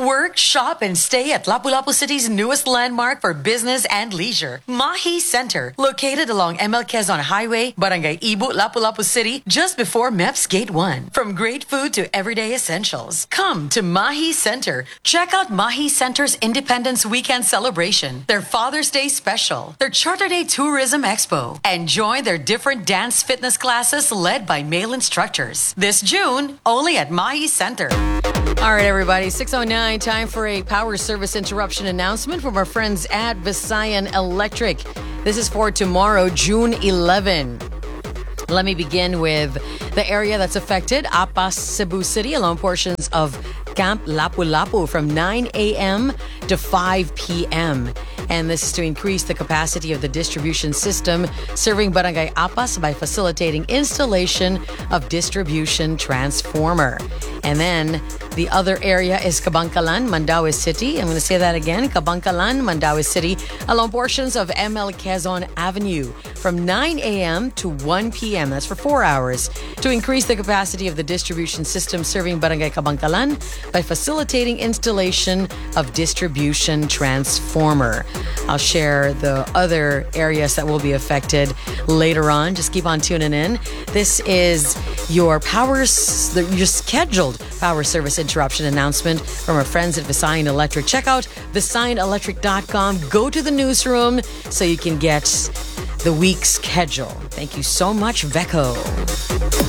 Work, shop, and stay at Lapu-Lapu City's newest landmark for business and leisure, Mahi Center, located along ML Quezon Highway, Barangay Ibu, Lapu-Lapu City, just before MEPS Gate 1. From great food to everyday essentials, come to Mahi Center. Check out Mahi Center's Independence Weekend celebration, their Father's Day special, their Charter Day Tourism Expo, and join their different dance fitness classes led by male instructors. This June, only at Mahi Center. All right, everybody, 6:09, time for a power service interruption announcement from our friends at Visayan Electric. This is for tomorrow, June 11. Let me begin with the area that's affected, Apas, Cebu City, along portions of Camp Lapu-Lapu from 9 a.m. to 5 p.m. And this is to increase the capacity of the distribution system serving Barangay Apas by facilitating installation of distribution transformer. And then the other area is Kabangkalan, Mandaue City. I'm going to say that again. Kabangkalan, Mandaue City, along portions of ML Quezon Avenue from 9 a.m. to 1 p.m. That's for 4 hours to increase the capacity of the distribution system serving Barangay Kabangkalan by facilitating installation of distribution transformer. I'll share the other areas that will be affected later on. Just keep on tuning in. This is your your scheduled power service interruption announcement from our friends at Visayan Electric. Check out visayanelectric.com. Go to the newsroom so you can get the week's schedule. Thank you so much, Veco.